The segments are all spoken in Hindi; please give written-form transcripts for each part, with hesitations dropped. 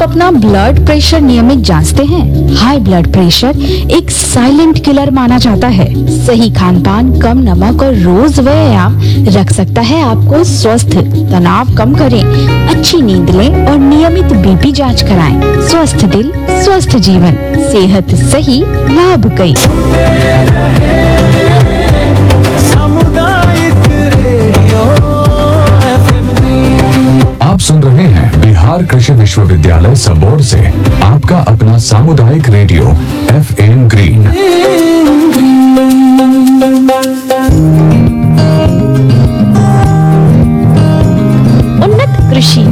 आप अपना ब्लड प्रेशर नियमित जांचते हैं? हाई ब्लड प्रेशर एक साइलेंट किलर माना जाता है। सही खान पान, कम नमक और रोज व्यायाम रख सकता है आपको स्वस्थ। तनाव कम करें, अच्छी नींद लें और नियमित बीपी जांच कराएं। स्वस्थ दिल, स्वस्थ जीवन, सेहत सही, लाभ कई। आप सुन रहे हैं बिहार कृषि विश्वविद्यालय सबोर से आपका अपना सामुदायिक रेडियो FM ग्रीन। उन्नत कृषि।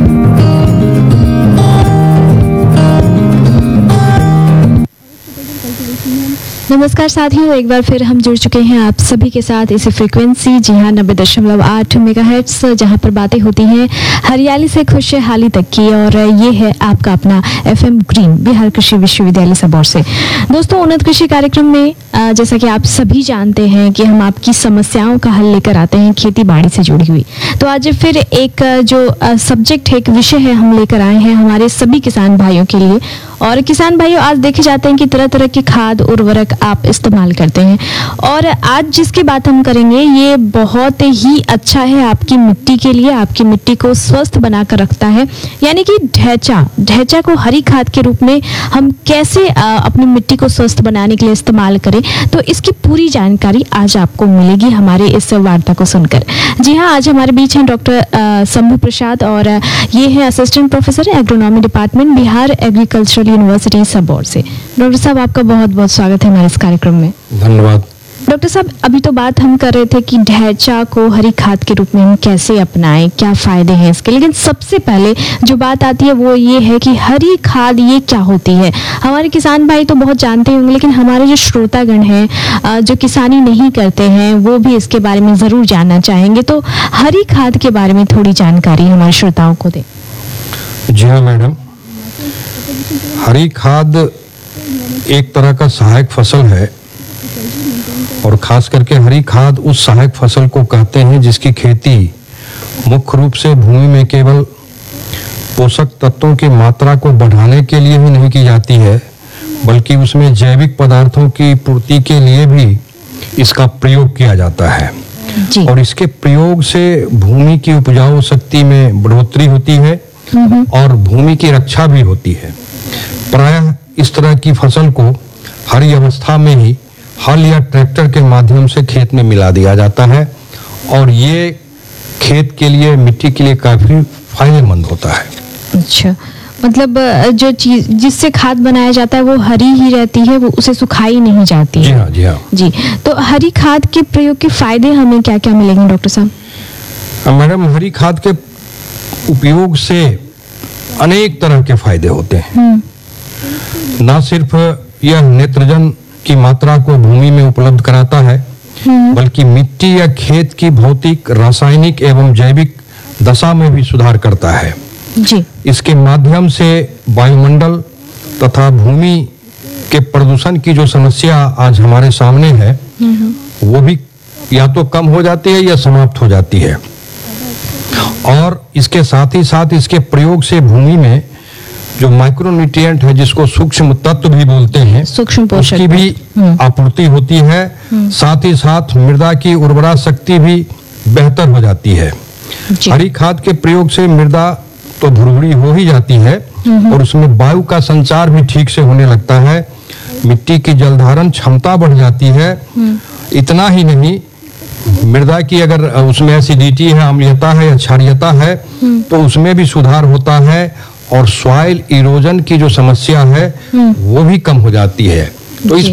नमस्कार साथियों, एक बार फिर हम जुड़ चुके हैं आप सभी के साथ इसी फ्रीक्वेंसी, जी हाँ 90.8 मेगाहर्ट्ज, जहाँ पर बातें होती हैं हरियाली से खुशहाली तक की। और ये है आपका अपना FM ग्रीन, बिहार कृषि विश्वविद्यालय सबौर से। दोस्तों, उन्नत कृषि कार्यक्रम में जैसा कि आप सभी जानते हैं कि हम आपकी समस्याओं का हल लेकर आते हैं खेती बाड़ी से जुड़ी हुई। तो आज फिर एक जो सब्जेक्ट है, एक विषय है, हम लेकर आए हैं हमारे सभी किसान भाइयों के लिए। और किसान भाइयों, आज देखे जाते हैं कि तरह तरह की खाद उर्वरक आप इस्तेमाल करते हैं, और आज जिसकी बात हम करेंगे ये बहुत ही अच्छा है आपकी मिट्टी के लिए, आपकी मिट्टी को स्वस्थ बनाकर रखता है। यानी कि ढैंचा को हरी खाद के रूप में हम कैसे अपनी मिट्टी को स्वस्थ बनाने के लिए इस्तेमाल करें, तो इसकी पूरी जानकारी आज आपको मिलेगी हमारे इस वार्ता को सुनकर। जी हाँ, आज हमारे बीच हैं डॉक्टर शंभू प्रसाद, और ये है assistant professor agronomy department, Bihar agricultural university Sabour से। डॉक्टर साहब, आपका बहुत बहुत स्वागत है हमारे इस कार्यक्रम में। धन्यवाद। डॉक्टर साहब, अभी तो बात हम कर रहे थे कि ढैंचा को हरी खाद के रूप में हम कैसे अपनाएं, क्या फायदे हैं इसके, लेकिन सबसे पहले जो बात आती है वो ये है कि हरी खाद ये क्या होती है। हमारे किसान भाई तो बहुत जानते होंगे, लेकिन हमारे जो श्रोतागण हैं जो किसानी नहीं करते हैं वो भी इसके बारे में जरूर जानना चाहेंगे। तो हरी खाद के बारे में थोड़ी जानकारी हमारे श्रोताओं को दें। जी हाँ मैडम, हरी खाद एक तरह का सहायक फसल है, और खास करके हरी खाद उस सहायक फसल को कहते हैं जिसकी खेती मुख्य रूप से भूमि में केवल पोषक तत्वों की मात्रा को बढ़ाने के लिए ही नहीं की जाती है, बल्कि उसमें जैविक पदार्थों की पूर्ति के लिए भी इसका प्रयोग किया जाता है। और इसके प्रयोग से भूमि की उपजाऊ शक्ति में बढ़ोतरी होती है और भूमि की रक्षा भी होती है। प्रायः इस तरह की फसल को हरी अवस्था में ही हल या ट्रैक्टर के माध्यम से खेत में मिला दिया जाता है, और ये खेत के लिए, मिट्टी के लिए काफी फायदेमंद होता है। अच्छा, मतलब जो चीज जिससे खाद बनाया जाता है वो हरी ही रहती है, वो उसे सुखाई नहीं जाती है। जी हाँ, जी हाँ जी। तो हरी खाद के प्रयोग के फायदे हमें क्या क्या मिलेंगे डॉक्टर साहब? मैडम, हरी खाद के उपयोग से अनेक तरह के फायदे होते हैं। न सिर्फ यह नेत्रजन की मात्रा को भूमि में उपलब्ध कराता है, बल्कि मिट्टी या खेत की भौतिक, रासायनिक एवं जैविक दशा में भी सुधार करता है। जी। इसके माध्यम से वायुमंडल तथा भूमि के प्रदूषण की जो समस्या आज हमारे सामने है वो भी या तो कम हो जाती है या समाप्त हो जाती है। और इसके साथ ही साथ इसके प्रयोग से भूमि में जो माइक्रोन्यूट्रिएंट है, जिसको सूक्ष्म तत्व भी बोलते हैं, सूक्ष्म पोषक, उसकी भी आपूर्ति होती है। साथ ही साथ मृदा की उर्वरा शक्ति भी बेहतर हो जाती है। हरी खाद के प्रयोग से मृदा तो भुरभुरी हो ही जाती है, और उसमें वायु का संचार भी ठीक से होने लगता है। मिट्टी की जलधारण क्षमता बढ़ जाती है। इतना ही नहीं, मृदा की अगर उसमें एसिडिटी है, अम्लीयता है या क्षारीयता है, तो उसमें भी सुधार होता है, और सॉइल इरोजन की जो समस्या है वो भी कम हो जाती है। तो इस